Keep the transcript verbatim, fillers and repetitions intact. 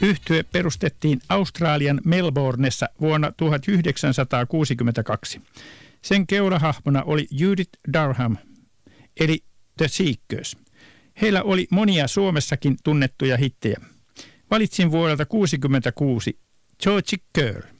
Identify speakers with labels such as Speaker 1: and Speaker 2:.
Speaker 1: Yhtye perustettiin Australian Melbournessa vuonna tuhatyhdeksänsataakuusikymmentäkaksi. Sen keulahahmona oli Judith Durham, eli The Seekers. Heillä oli monia Suomessakin tunnettuja hittejä. Valitsin vuodelta kuusikymmentäkuusi Georgie Girl.